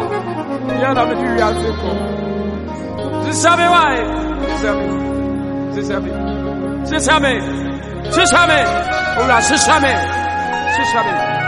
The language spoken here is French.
Yana me du ya seko. Zisame wai. Zisame. Ola zisame.